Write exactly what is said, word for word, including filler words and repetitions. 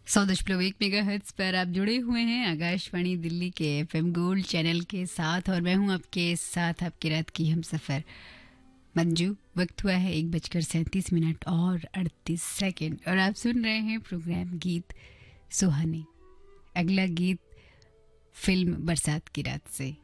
सौ दशमलव एक मेगा हर्ट्ज पर आप जुड़े हुए हैं आकाशवाणी दिल्ली के एफएम गोल्ड चैनल के साथ और मैं हूं आपके साथ आपकी रात की हम सफ़र मंजू। वक्त हुआ है एक बजकर सैंतीस मिनट और अड़तीस सेकंड और आप सुन रहे हैं प्रोग्राम गीत सुहाने। अगला गीत फिल्म बरसात की रात से।